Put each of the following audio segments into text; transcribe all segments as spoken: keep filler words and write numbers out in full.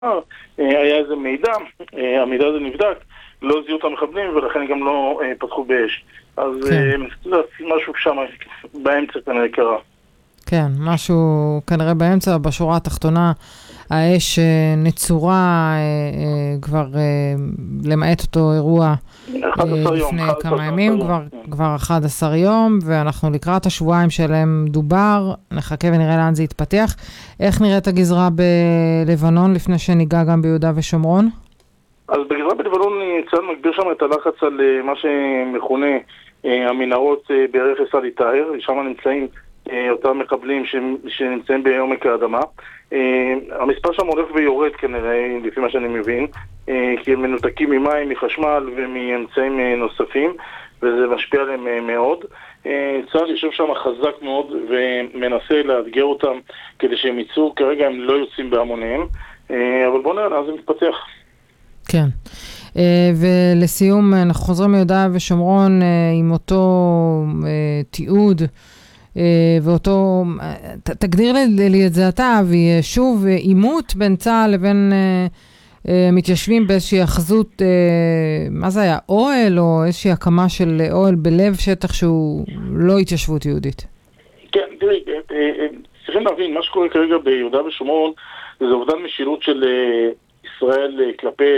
היה איזה מידע, המידע הזה נבדק, לא זיהו את המחבלים ולכן גם לא פתחו באש. אז משהו שם באמצע כנראה קרה. כן, משהו כנראה באמצע, בשורה התחתונה, האש נצורה כבר למעט אותו אירוע לפני כמה ימים, כבר אחד עשר יום, ואנחנו לקראת השבועיים שלהם דובר, נחכה ונראה לאן זה יתפתח. איך נראית הגזרה בלבנון לפני שניגע גם ביהודה ושומרון? אז בגזרה בלבנון צה"ל מגביר שם את הלחץ על מה שמכונה המנהרות בערך סאלי טאהר, שם נמצאים אותם מחבלים שנמצאים בעומק האדמה. המספר שם הולך ויורד כנראה, לפי מה שאני מבין, כי הם מנותקים ממים, מחשמל ומאמצעים נוספים, וזה משפיע עליהם מאוד. צה"ל יושב שם חזק מאוד ומנסה לאתגר אותם כדי שהם יצאו, כרגע הם לא יוצאים בהמוניהם, אבל בואו נראה, אז זה מתפתח. כן. ולסיום, אנחנו חוזרים מיהודה ושומרון עם אותו תיעוד, ואותו, תגדיר לי את זה אתה, ושוב, עימות בין צה"ל לבין מתיישבים באיזושהי אחזות, מה זה היה, אוהל או איזושהי הקמה של אוהל בלב שטח שהוא לא התיישבות יהודית? כן, תראי, צריכים להבין, מה שקורה כרגע ביהודה ושומרון, זה אובדן משילות של ישראל כלפי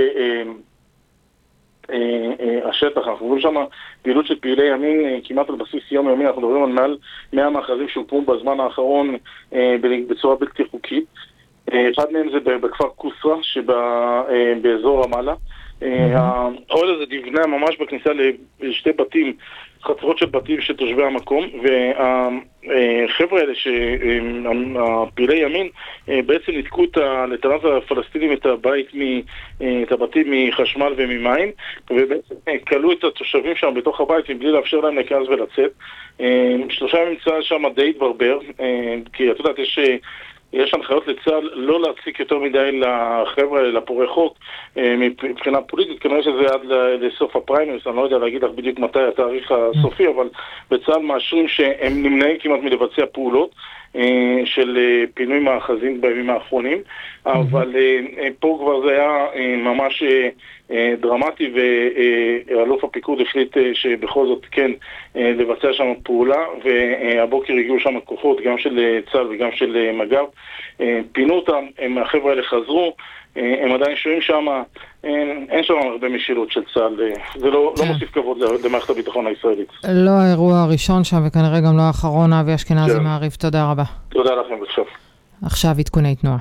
השטח. אנחנו רואים שם פעילות של פעילי ימין כמעט על בסיס יום יומי, אנחנו מדברים על מעל מאה מאחזים שהוקמו בזמן האחרון בצורה בלתי חוקית. אחד מהם זה בכפר קוסרה שבאזור רמאללה. האוהל הזה נבנה ממש בכניסה לשתי בתים, חצרות של בתים של תושבי המקום, והחבר'ה האלה, הפעילי ימין, בעצם ניתקו לטענת הפלסטינים את הבית, את הבתים מחשמל וממים, ובעצם קלו את התושבים שם בתוך הבית מבלי לאפשר להם להיכנס ולצאת. שלושה ימים צה"ל שם די התברבר, כי את יודעת, יש... יש הנחיות לצה"ל לא להציק יותר מדי לחבר'ה, לפורעי חוק, מבחינה פוליטית, כנראה שזה עד לסוף הפריימריז, אני לא יודע להגיד לך בדיוק מתי התאריך הסופי, אבל בצה"ל מאשרים שהם נמנעים כמעט מלבצע פעולות של פינוי מאחזים בימים האחרונים, אבל פה כבר זה היה ממש דרמטי, ואלוף הפיקוד החליט שבכל זאת כן לבצע שם פעולה, והבוקר הגיעו שם כוחות גם של צה"ל וגם של מג"ב, פינו אותם, החבר'ה האלה חזרו, הם עדיין שוהים שם, אין שם הרבה משילות של צה"ל, זה לא, לא מוסיף כבוד למערכת הביטחון הישראלית. לא האירוע הראשון שם וכנראה גם לא האחרון. אבי אשכנזי מעריב, תודה רבה. תודה לכם, בבקשה. עכשיו עדכוני תנועה.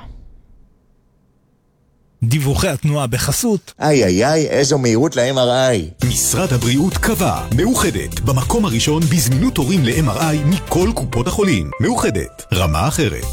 דיווחי התנועה בחסות. איי איי איי, איזו מהירות ל-אם אר איי. משרד הבריאות קבע, מאוחדת, במקום הראשון בזמינות תורים ל-אם אר איי מכל קופות החולים. מאוחדת, רמה אחרת.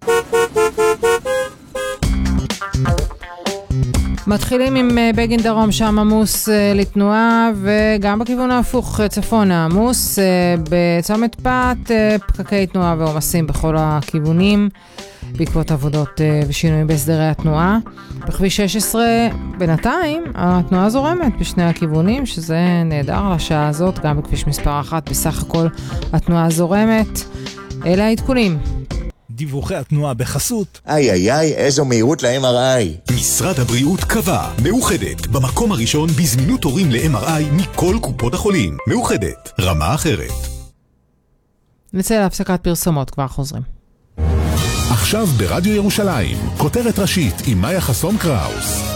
מתחילים עם בגין דרום, שם עמוס לתנועה, וגם בכיוון ההפוך צפונה עמוס, בצומת פת פקקי תנועה ועומסים בכל הכיוונים בעקבות עבודות ושינויים בהסדרי התנועה. בכביש שש עשרה בינתיים התנועה זורמת בשני הכיוונים, שזה נהדר לשעה הזאת, גם בכביש מספר אחת בסך הכל התנועה זורמת. אלה העדכונים. דיווחי התנועה בחסות. איי איי איי, איזו מהירות ל-אם אר איי. משרד הבריאות קבע, מאוחדת, במקום הראשון בזמינות תורים ל-אם אר איי מכל קופות החולים. מאוחדת, רמה אחרת. נצא להפסקת פרסומות, כבר חוזרים. עכשיו ברדיו ירושלים, כותרת ראשית עם מאיה חסון קראוס.